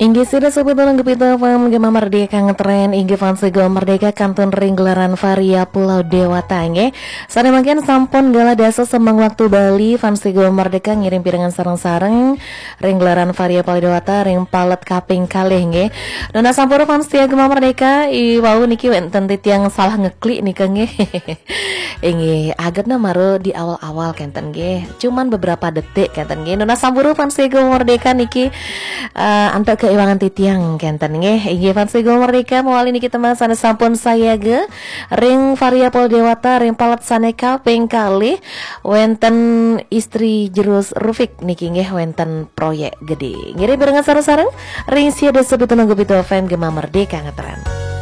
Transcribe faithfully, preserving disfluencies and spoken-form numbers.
Inggih sudah sebetulnya gepita pam gema merdeka ngetren inggih fans go merdeka kantun ring gelaran varia Pulau Dewata nggih. Sare makin sampun gala dasa semang waktu Bali fans go merdeka ngirim piringan sareng-sareng ring gelaran varia Pulau Dewata ring palet kaping kalih nggih. Dona sampura fans gema merdeka i wau niki wenten titiang salah ngeklik nih nggih. Inggih agetna maru di awal-awal kenten nggih. Cuman beberapa detik kenten nggih. Dona sampura fans go merdeka niki uh, antuk keiwangan titiang kenten nggih. Inggih fans go merdeka mawali niki teman sana sampun saya ge ring varia Pulau Dewata ring palet saneka ping kalih wenten istri Jerus Rufik niki nggih wenten proyek gede. Ngirim barengan sareng-sareng ring sia desebut nunggu pitu F M Gema Merdeka ngetren.